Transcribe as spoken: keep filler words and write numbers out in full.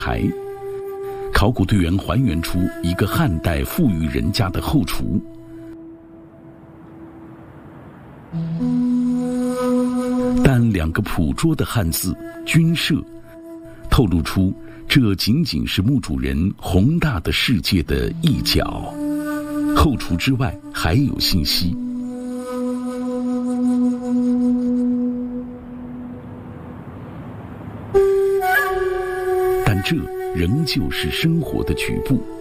台。考古队员还原出一个汉代富裕人家的后厨，但两个朴拙的汉字“君舍”透露出这仅仅是墓主人宏大的世界的一角，后厨之外还有信息。但这仍旧是生活的局部。